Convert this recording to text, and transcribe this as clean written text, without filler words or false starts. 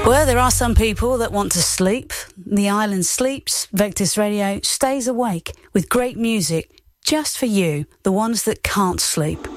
Well, there are some people that want to sleep. The island sleeps. Vectis Radio stays awake with great music just for you, the ones that can't sleep.